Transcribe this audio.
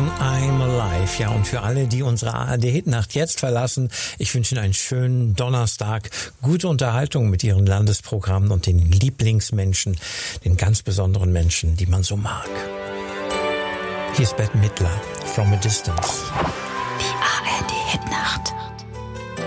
von I'm Alive. Ja, und für alle, die unsere ARD-Hitnacht jetzt verlassen, ich wünsche Ihnen einen schönen Donnerstag, gute Unterhaltung mit Ihren Landesprogrammen und den Lieblingsmenschen, den ganz besonderen Menschen, die man so mag. Hier ist Bette Midler, From a Distance. Die ARD-Hitnacht.